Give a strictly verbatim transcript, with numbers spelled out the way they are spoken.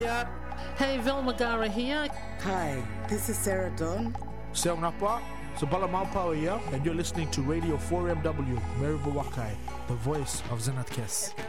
Hey, Vilma Gara here. Hi, this is Sarah Dawn. Seong Napa, Sabala Power here, and you're listening to Radio four M W, Maribu Wakai, the voice of Zenat Kes.